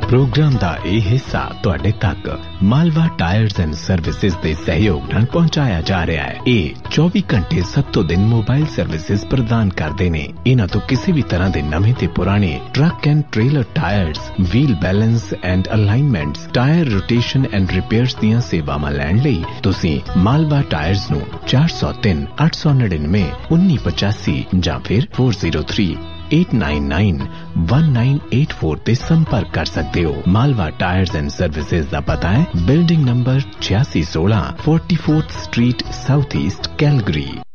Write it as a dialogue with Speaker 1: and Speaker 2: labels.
Speaker 1: Programme दा ये हिस्सा तुहाडे तक मालवा टायर्स एंड सर्विसेज दे सहयोग नाल पहुंचाया जा रहा है। ये 24 घंटे 7 दिन मोबाइल सर्विसेज प्रदान करते ने। इन्हां तो किसी भी तरह के नवे ते पुराने truck and trailer tyres, wheel balance and alignments, tyre rotation and repairs दियां सेवावां लैण लई तुसीं मालवा टायर्स नूं 403 899 1985 जां फिर 403-899-1984 ते संपर्क कर सकते हो। मालवा टायर्स एंड सर्विसेज दा पता है building number 8616 44th street south east Calgary.